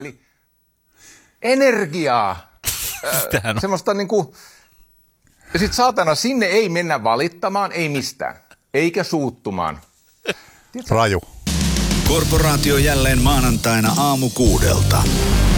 Eli energiaa. Semmoista niinku, ja sit saatana sinne ei mennä valittamaan, ei mistään, eikä suuttumaan. Raju. Korporaatio jälleen maanantaina aamu 6:00.